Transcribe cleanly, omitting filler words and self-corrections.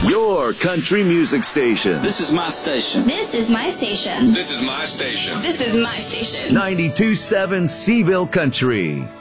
Your country music station. This is my station. This is my station. This is my station. This is my station. 92.7 Seville Country.